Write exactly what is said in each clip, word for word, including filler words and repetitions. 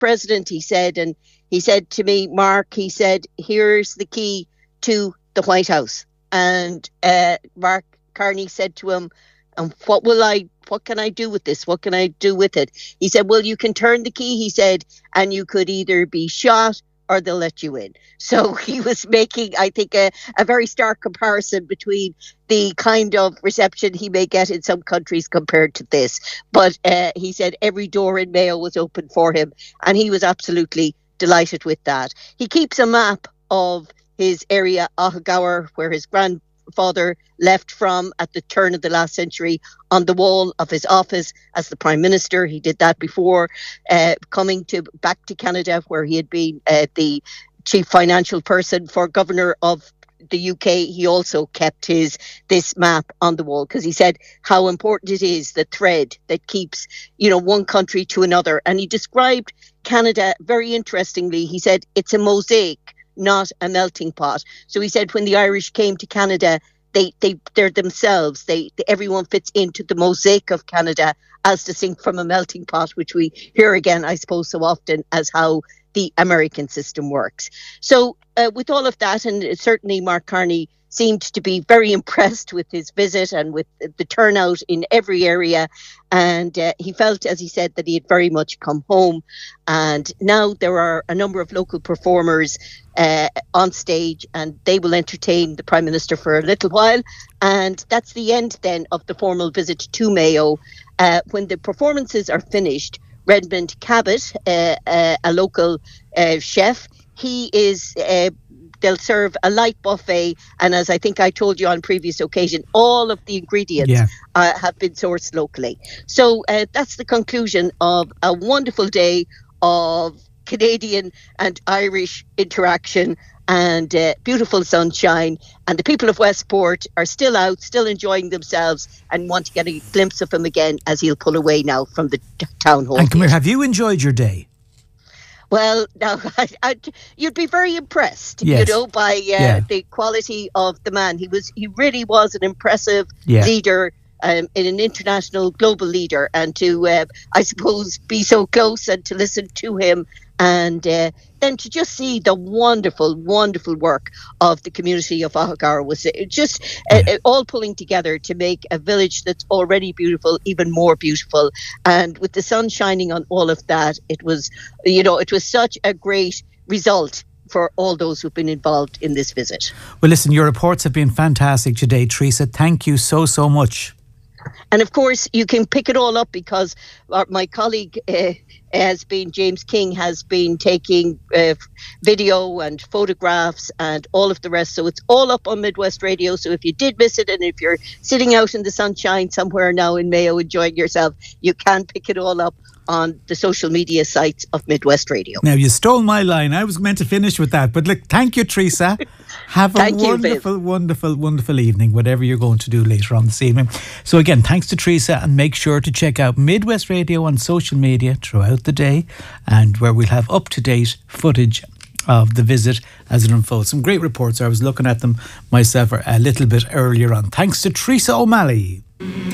president, he said, and he said to me, Mark, he said, here's the key to the White House. And uh, Mark Carney said to him, and what will I, what can I do with this? What can I do with it? He said, well, you can turn the key, he said, and you could either be shot or they'll let you in. So he was making, I think, a, a very stark comparison between the kind of reception he may get in some countries compared to this. But uh, he said every door in Mayo was open for him, and he was absolutely delighted with that. He keeps a map of his area, Ahagower, where his grandfather left from at the turn of the last century, on the wall of his office as the Prime Minister. He did that before uh, coming to back to Canada, where he had been uh, the chief financial person for Governor of the U K. He also kept his this map on the wall because he said how important it is, the thread that keeps, you know, one country to another. And he described Canada very interestingly. He said it's a mosaic, not a melting pot. So he said when the Irish came to Canada, they they they're themselves. They, they everyone fits into the mosaic of Canada, as distinct from a melting pot, which we hear again, I suppose, so often as how the American system works. So uh, with all of that, and certainly Mark Carney seemed to be very impressed with his visit and with the turnout in every area. And uh, he felt, as he said, that he had very much come home. And now there are a number of local performers uh, on stage, and they will entertain the Prime Minister for a little while. And that's the end then of the formal visit to Mayo. Uh, when the performances are finished, Redmond Cabot, uh, uh, a local uh, chef, he is... Uh, They'll serve a light buffet, and as I think I told you on previous occasion, all of the ingredients yeah. uh, have been sourced locally. So uh, that's the conclusion of a wonderful day of Canadian and Irish interaction and uh, beautiful sunshine. And the people of Westport are still out, still enjoying themselves, and want to get a glimpse of him again as he'll pull away now from the t- town hall. And come here, have you enjoyed your day? Well, now I, I, you'd be very impressed, yes. you know, by uh, yeah. the quality of the man. He was, he really was an impressive yeah. leader, um, an international, global leader, and to, uh, I suppose, be so close and to listen to him, and uh, then to just see the wonderful, wonderful work of the community of Ahagower was just uh, yeah. all pulling together to make a village that's already beautiful even more beautiful. And with the sun shining on all of that, it was, you know, it was such a great result for all those who've been involved in this visit. Well, listen, your reports have been fantastic today, Teresa. Thank you so, so much. And of course, you can pick it all up because our, my colleague uh, has been, James King, has been taking uh, video and photographs and all of the rest. So it's all up on Midwest Radio. So if you did miss it, and if you're sitting out in the sunshine somewhere now in Mayo enjoying yourself, you can pick it all up on the social media sites of Midwest Radio. Now, you stole my line. I was meant to finish with that. But look, thank you, Teresa. Have a thank wonderful, you, wonderful, wonderful evening, whatever you're going to do later on this evening. So again, thanks to Teresa, and make sure to check out Midwest Radio on social media throughout the day, and where we'll have up-to-date footage of the visit as it unfolds. Some great reports. I was looking at them myself a little bit earlier on. Thanks to Teresa O'Malley.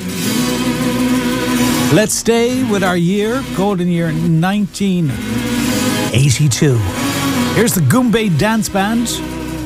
Let's stay with our year, golden year nineteen eighty-two. Here's the Goombay Dance Band